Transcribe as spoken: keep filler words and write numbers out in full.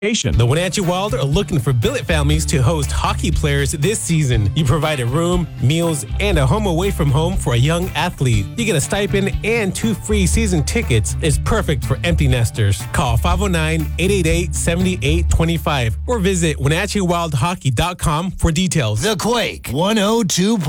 The Wenatchee Wild are looking for billet families to host hockey players this season. You provide a room, meals, and a home away from home for a young athlete. You get a stipend and two free season tickets. It's perfect for empty nesters. Call five oh nine, eight eight eight, seven eight two five or visit Wenatchee Wild Hockey dot com for details. The Quake one oh two.